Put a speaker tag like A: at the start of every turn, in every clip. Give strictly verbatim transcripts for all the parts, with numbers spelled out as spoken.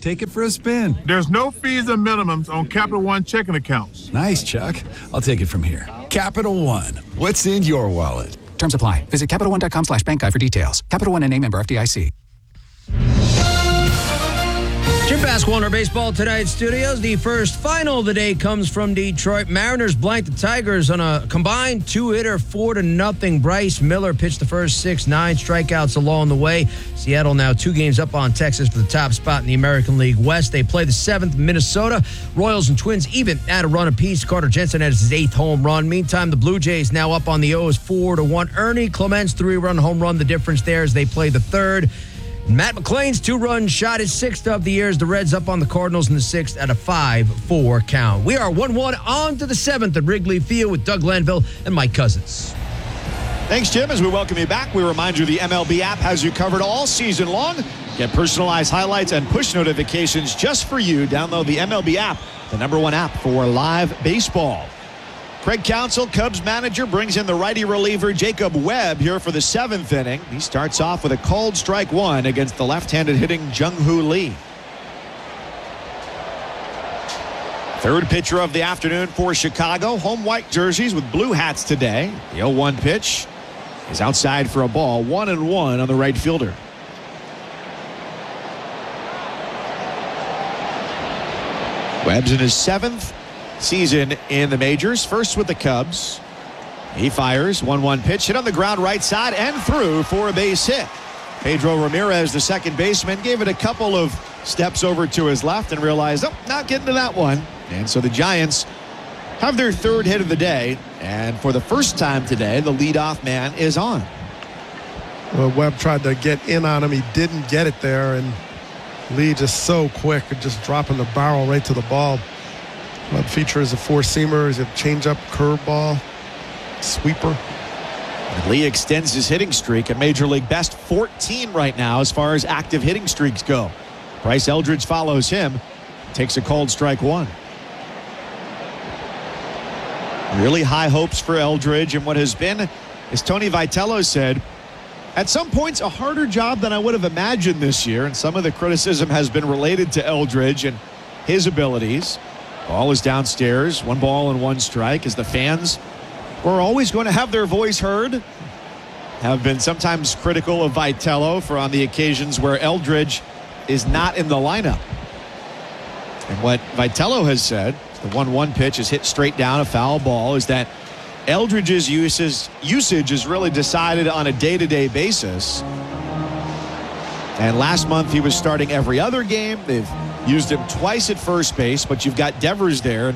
A: take it for a spin.
B: There's no fees or minimums on Capital One checking accounts.
A: Nice, Chuck. I'll take it from here. Capital One. What's in your wallet?
C: Terms apply. Visit CapitalOne.com slash bank guide for details. Capital One N A member F D I C.
D: Jim Basketball in our Baseball Tonight studios. The first final of the day comes from Detroit. Mariners blank the Tigers on a combined two-hitter, four to nothing. Bryce Miller pitched the first six, nine strikeouts along the way. Seattle now two games up on Texas for the top spot in the American League West. They play the seventh, Minnesota. Royals and Twins even at a run apiece. Carter Jensen has his eighth home run. Meantime, the Blue Jays now up on the O's four to one. Ernie Clement's three-run home run. The difference there as they play the third. Matt McClain's two-run shot, his sixth of the year, as the Reds up on the Cardinals in the sixth at a five four count. We are one one on to the seventh at Wrigley Field with Doug Glanville and Mike Cousins.
E: Thanks, Jim. As we welcome you back, we remind you the M L B app has you covered all season long. Get personalized highlights and push notifications just for you. Download the M L B app, the number one app for live baseball. Craig Counsell, Cubs manager, brings in the righty reliever Jacob Webb here for the seventh inning. He starts off with a called strike one against the left-handed hitting Jung-Hoo Lee. Third pitcher of the afternoon for Chicago. Home white jerseys with blue hats today. The oh one pitch is outside for a ball. One and one on the right fielder. Webb's in his seventh season in the majors. First with the Cubs. He fires. one one pitch. Hit on the ground right side and through for a base hit. Pedro Ramirez, the second baseman, gave it a couple of steps over to his left and realized, oh, not getting to that one. And so the Giants have their third hit of the day. And for the first time today, the leadoff man is on.
F: Well, Webb tried to get in on him. He didn't get it there. And Lee just so quick, just dropping the barrel right to the ball. Webb features a four-seamer. He's a changeup, curveball, sweeper.
E: And Lee extends his hitting streak, a major league best fourteen right now as far as active hitting streaks go. Bryce Eldridge follows him, takes a called strike one. Really high hopes for Eldridge, and what has been, as Tony Vitello said, at some points a harder job than I would have imagined this year, and some of the criticism has been related to Eldridge and his abilities. Ball is downstairs, one ball and one strike, as the fans were always going to have their voice heard. Have been sometimes critical of Vitello for on the occasions where Eldridge is not in the lineup. And what Vitello has said, the one one pitch is hit straight down, a foul ball, is that Eldridge's uses, usage is really decided on a day-to-day basis. And last month he was starting every other game. They've used him twice at first base, but you've got Devers there.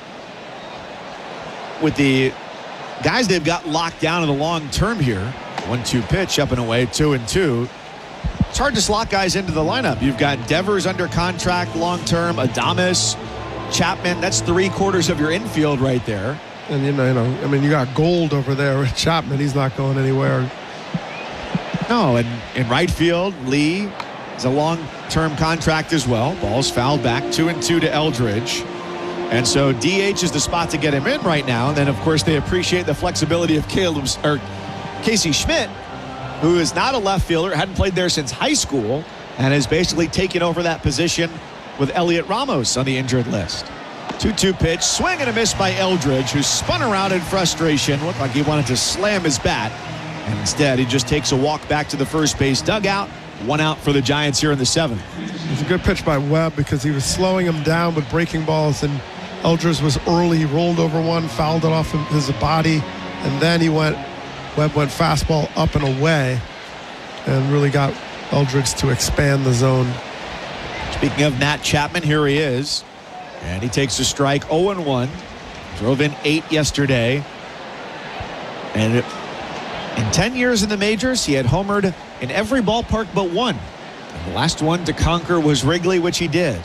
E: With the guys they've got locked down in the long term here, one two pitch up and away, two and two. It's hard to slot guys into the lineup. You've got Devers under contract long term, Adames, Chapman. That's three quarters of your infield right there.
F: And you know, you know, I mean, you got Gold over there with Chapman. He's not going anywhere.
E: No, and in right field, Lee is a long-term contract as well. Ball's fouled back, two and two to Eldridge. And so D H is the spot to get him in right now. And then, of course, they appreciate the flexibility of Caleb's, or Casey Schmidt, who is not a left fielder, hadn't played there since high school, and has basically taken over that position with Elliot Ramos on the injured list. two two pitch, swing and a miss by Eldridge, who spun around in frustration. Looked like he wanted to slam his bat. And instead, he just takes a walk back to the first base dugout. One out for the Giants here in the seventh.
F: It's a good pitch by Webb because he was slowing him down with breaking balls, and Eldridge was early. He rolled over one, fouled it off of his body, and then he went, Webb went fastball up and away and really got Eldridge to expand the zone.
E: Speaking of Matt Chapman, here he is. And he takes a strike, oh and one. Drove in eight yesterday. And it, in ten years in the majors, he had homered in every ballpark but one. And the last one to conquer was Wrigley, which he did.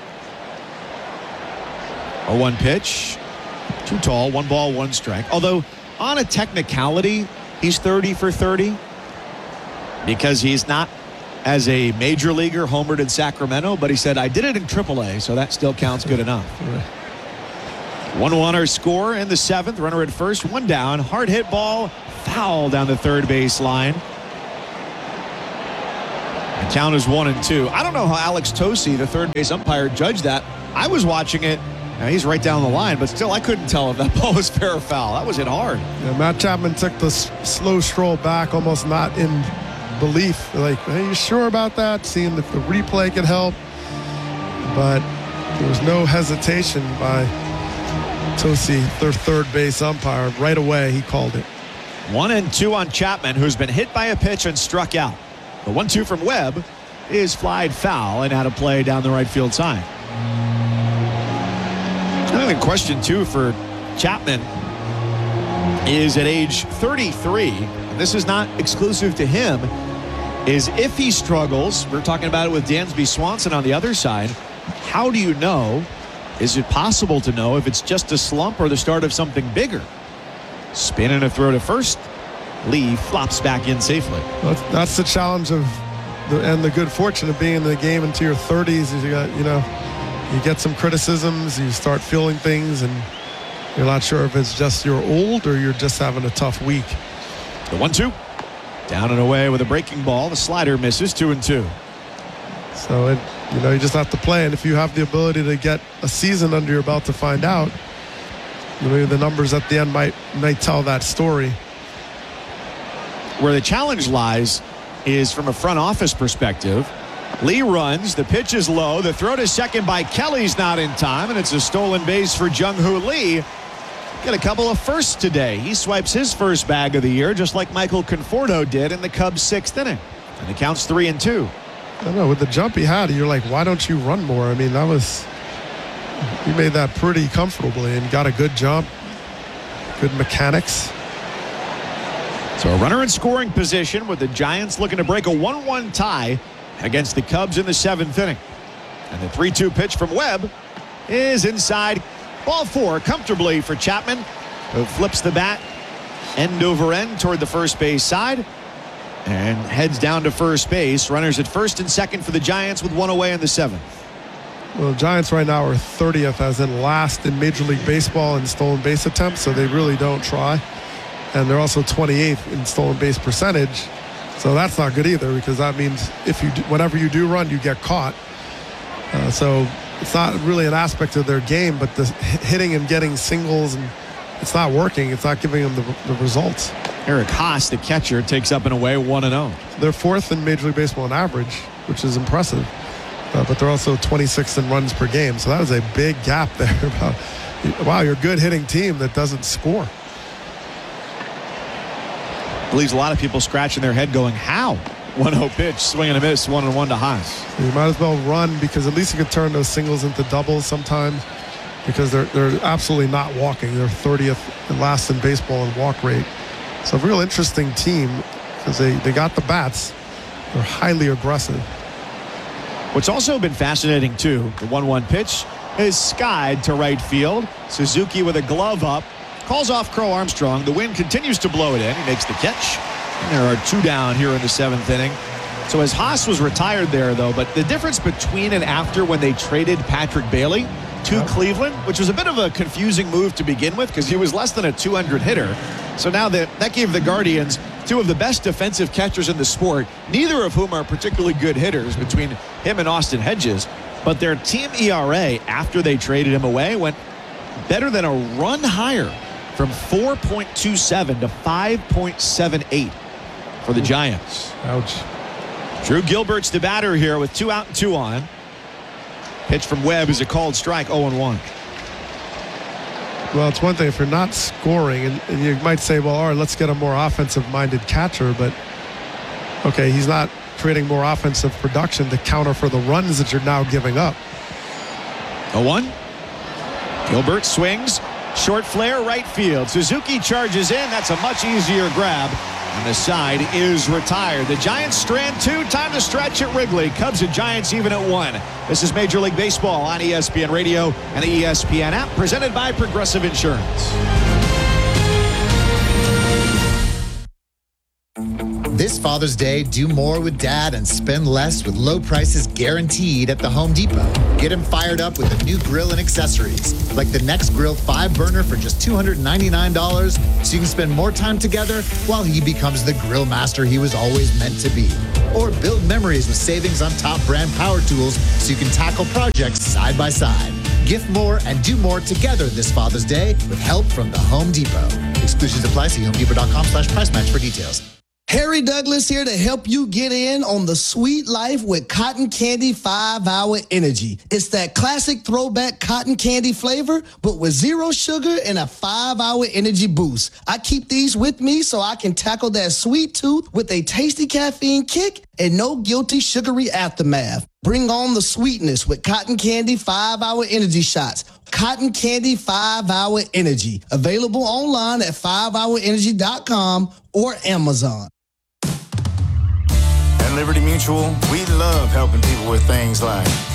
E: oh one pitch. Too tall, one ball, one strike. Although, on a technicality, he's thirty for thirty. Because he's not, as a major leaguer, homered in Sacramento, but he said, I did it in triple A, so that still counts good enough. one one our score in the seventh. Runner at first, one down. Hard hit ball, foul down the third base line. The count is one and two. I don't know how Alex Tosi, the third base umpire, judged that. I was watching it. Now, he's right down the line, but still I couldn't tell if that ball was fair or foul. That was hit hard.
F: Yeah, Matt Chapman took the s- slow stroll back, almost not in belief. Like, are you sure about that? Seeing if the replay could help. But there was no hesitation by Tosi, their third base umpire. Right away, he called it.
E: One and two on Chapman, who's been hit by a pitch and struck out. The one two from Webb is flied foul and out of play down the right field side. I think the question, too, for Chapman is at age thirty-three, and this is not exclusive to him, is if he struggles, we're talking about it with Dansby Swanson on the other side, how do you know, is it possible to know if it's just a slump or the start of something bigger? Spin and a throw to first. Lee flops back in safely.
F: That's, that's the challenge of the, and the good fortune of being in the game into your thirties is you got, you know, you get some criticisms, you start feeling things, and you're not sure if it's just you're old or you're just having a tough week.
E: The one two. Down and away with a breaking ball. The slider misses, two and two.
F: So, it, you know, you just have to play. And if you have the ability to get a season under your belt to find out, maybe the numbers at the end might, might tell that story.
E: Where the challenge lies is from a front office perspective. Lee runs. The pitch is low. The throw to second by Kelly's not in time, and it's a stolen base for Jung-Hoo Lee. Got a couple of firsts today. He swipes his first bag of the year, just like Michael Conforto did in the Cubs' sixth inning. And it counts three and two.
F: I don't know. With the jump he had, you're like, why don't you run more? I mean, that was, he made that pretty comfortably and got a good jump, good mechanics.
E: So a runner in scoring position with the Giants looking to break a one one tie against the Cubs in the seventh inning. And the three two pitch from Webb is inside. Ball four comfortably for Chapman, who flips the bat end over end toward the first base side and heads down to first base. Runners at first and second for the Giants with one away in the seventh.
F: Well, the Giants right now are thirtieth, as in last in Major League Baseball in stolen base attempts, so they really don't try. And they're also twenty-eighth in stolen base percentage. So that's not good either, because that means if you do, whenever you do run, you get caught. Uh, so it's not really an aspect of their game, but the hitting and getting singles, and it's not working. It's not giving them the, the results.
E: Eric Haas, the catcher, takes up and away one and oh.
F: They're fourth in Major League Baseball in average, which is impressive. Uh, but they're also twenty-sixth in runs per game. So that was a big gap there. About, wow, you're a good hitting team that doesn't score.
E: Leaves a lot of people scratching their head going, how? one oh pitch, swing and a miss, one and one to Haas.
F: You might as well run, because at least you can turn those singles into doubles sometimes, because they're they're absolutely not walking. They're thirtieth and last in baseball in walk rate. So a real interesting team, because they, they got the bats. They're highly aggressive.
E: What's also been fascinating, too, the one one pitch is skied to right field. Suzuki with a glove up. Calls off Crow Armstrong. The wind continues to blow it in. He makes the catch. And there are two down here in the seventh inning. So as Haas was retired there, though, but the difference between and after when they traded Patrick Bailey to Cleveland, which was a bit of a confusing move to begin with because he was less than a two hundred hitter. So now that, that gave the Guardians two of the best defensive catchers in the sport, neither of whom are particularly good hitters between him and Austin Hedges. But their team E R A after they traded him away went better than a run higher, from four point two seven to five point seven eight for the Giants.
F: Ouch.
E: Drew Gilbert's the batter here with two out and two on. Pitch from Webb is a called strike, oh and one.
F: Well, it's one thing if you're not scoring, and, and you might say, well, all right, let's get a more offensive-minded catcher, but okay, he's not creating more offensive production to counter for the runs that you're now giving up.
E: oh one. Gilbert swings. Short flare, right field. Suzuki charges in. That's a much easier grab. And the side is retired. The Giants strand two. Time to stretch at Wrigley. Cubs and Giants even at one. This is Major League Baseball on E S P N Radio and the E S P N app, presented by Progressive Insurance.
G: This Father's Day, do more with Dad and spend less with low prices guaranteed at the Home Depot. Get him fired up with a new grill and accessories, like the Next Grill five burner for just two hundred ninety-nine dollars, so you can spend more time together while he becomes the grill master he was always meant to be. Or build memories with savings on top brand power tools so you can tackle projects side by side. Gift more and do more together this Father's Day with help from the Home Depot. Exclusions apply. See homedepot.com slash price match for details.
H: Harry Douglas here to help you get in on the sweet life with Cotton Candy five hour Energy. It's that classic throwback cotton candy flavor, but with zero sugar and a five hour energy boost. I keep these with me so I can tackle that sweet tooth with a tasty caffeine kick and no guilty sugary aftermath. Bring on the sweetness with Cotton Candy five hour Energy shots. Cotton Candy five hour Energy. Available online at five hour energy dot com or Amazon.
I: At Liberty Mutual, we love helping people with things like